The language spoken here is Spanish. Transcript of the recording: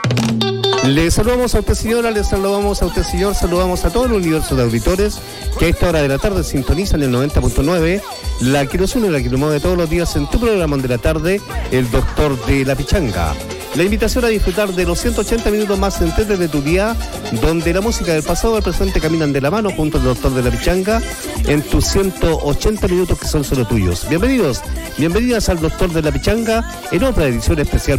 Le saludamos a usted, señora, le saludamos a usted, señor, saludamos a todo el universo de auditores que a esta hora de la tarde sintonizan el 90.9, la que nos une, la que nos mueve todos los días en tu programa de la tarde, el Doctor de la Pichanga. La invitación a disfrutar de los 180 minutos más enteros de tu día, donde la música del pasado y el presente caminan de la mano junto al Doctor de la Pichanga en tus 180 minutos que son solo tuyos. Bienvenidos, bienvenidas al Doctor de la Pichanga en otra edición especial